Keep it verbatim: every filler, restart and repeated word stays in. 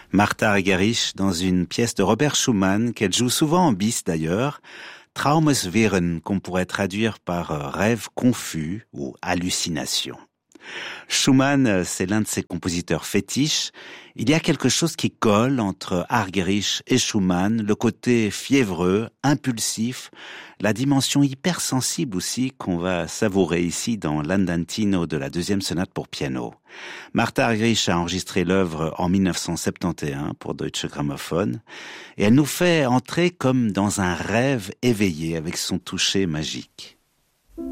Martha Argerich dans une pièce de Robert Schumann qu'elle joue souvent en bis d'ailleurs, Traumeswirren, qu'on pourrait traduire par rêve confus ou hallucination. Schumann, c'est l'un de ses compositeurs fétiches. Il y a quelque chose qui colle entre Argerich et Schumann, le côté fiévreux, impulsif, la dimension hypersensible aussi qu'on va savourer ici dans l'Andantino de la deuxième sonate pour piano. Martha Argerich a enregistré l'œuvre en dix-neuf cent soixante et onze pour Deutsche Grammophon et elle nous fait entrer comme dans un rêve éveillé avec son toucher magique.